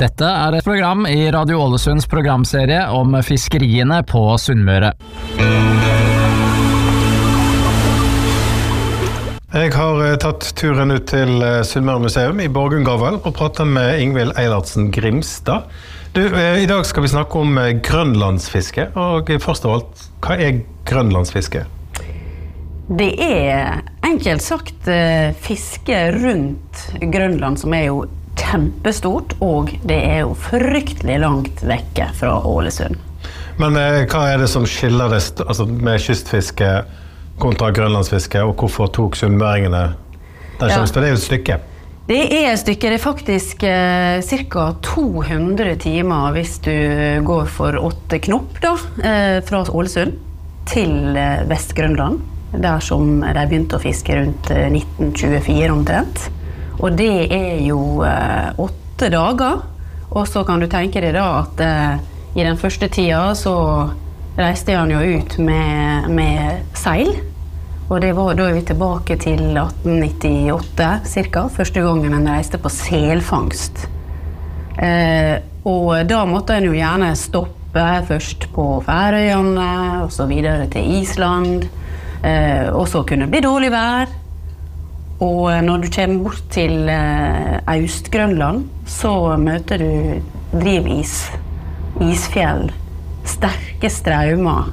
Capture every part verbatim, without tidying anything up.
Dette er et program i Radio Ålesunds programserie om fiskeriene på Sunnmøre. Jeg har tatt turen ut til Sunnmøre museum i Borgungavel og pratet med Ingvild Eilertsen Grimstad. Du, i dag skal vi snakke om grønlandsfiske, og først av alt, hva er grønlandsfiske? Det er enkelt sagt fiske rundt Grønland, som er jo kjempestort, og det er jo fryktelig langt vekke fra Ålesund. Men eh, hva er det som skiller det altså, med kystfiske kontra grønlandsfiske, og hvorfor tok sunnmøringene den sjansen? Det er jo et stykke. Det er et stykke, det er faktisk eh, cirka to hundre timer hvis du går for åtte knopp da, eh, fra Ålesund til eh, Vest-Grønland, der som de begynte å fiske rundt eh, nitten tjuefire omtrent. Og det er jo eh, åtte dager, og så kan du tenke deg da at eh, i den første tida så reiste han jo ut med, med seil, og det var da er vi tilbake til atten nittiåtte cirka, første gangen han reiste på selfangst. Eh, og da måtte han jo gjerne stoppe først på Færøyene, og så videre til Island, eh, og så kunne det bli dårlig vær. Og når du kommer bort til eh, Øst-Grønland, så møter du drivis, isfjell, sterke straumer.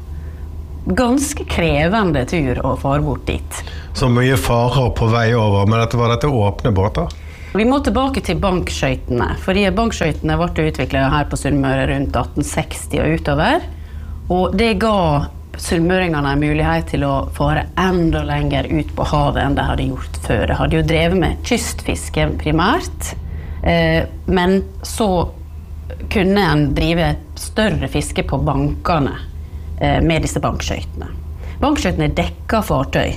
Ganske krevende tur å fare bort dit. Så mye farer på vei over, men dette var dette åpne båter? Vi må tilbake til bankskøytene, fordi bankskøytene ble utviklet her på Sunnmøre rundt atten seksti og utover. Og det ga sunnmøringene en mulighet til å fare enda lenger ut på havet enn de hadde gjort før. De hadde jo drevet med kystfiske primært, eh, men så kunne en drive større fiske på bankene eh, med disse bankskøytene. Bankskøytene er dekket fartøy,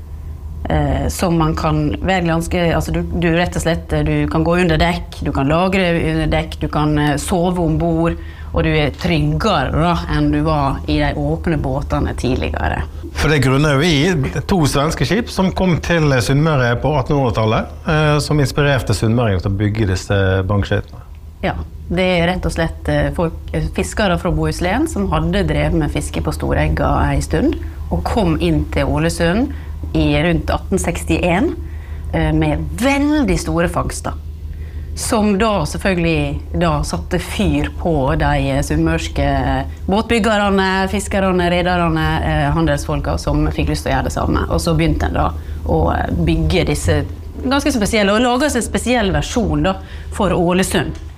eh, som man kan være ganske, altså du, du rett og slett, du kan gå under dekk, du kan lagre under dekk, du kan eh, sove ombord, og du er tryggere da, enn du var i de åpne båtene tidligere. For det grunner jo i to svenske skip som kom til Sunnmøre på attenhundretallet, eh, som inspirerte sunnmøringer til å bygge disse bankskøytene. Ja, det er rett og slett folk, fiskere fra Bohuslän som hadde drevet med fiske på Storegga en stund, og kom inn til Ålesund i rundt atten sekstien eh, med veldig store fangster, som da selvfølgelig da satte fyr på de sunnmørske båtbyggerne, fiskerne, rederne, eh, handelsfolka som fikk lyst til å gjøre det samme. Og så begynte en da å bygge disse ganske spesielle, og lage en spesiell versjon da for Ålesund.